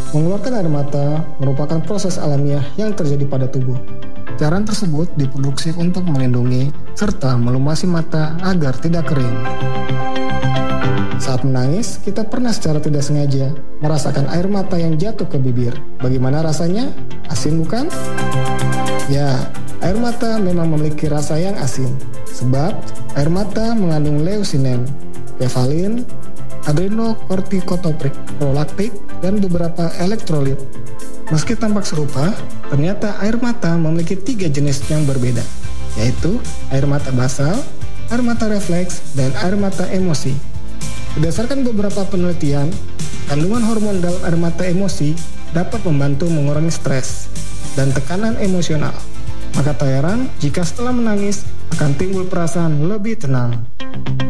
Mengeluarkan air mata merupakan proses alamiah yang terjadi pada tubuh. Cairan tersebut diproduksi untuk melindungi serta melumasi mata agar tidak kering. Saat menangis, kita pernah secara tidak sengaja merasakan air mata yang jatuh ke bibir. Bagaimana rasanya? Asin bukan? Ya, air mata memang memiliki rasa yang asin. Sebab air mata mengandung leucinin, kefalin, adrenokortikotropik, prolaktik, dan beberapa elektrolit. Meski tampak serupa, ternyata air mata memiliki 3 jenis yang berbeda, yaitu air mata basal, air mata refleks, dan air mata emosi. Berdasarkan beberapa penelitian, kandungan hormon dalam air mata emosi dapat membantu mengurangi stres dan tekanan emosional. Maka tak heran jika setelah menangis akan timbul perasaan lebih tenang.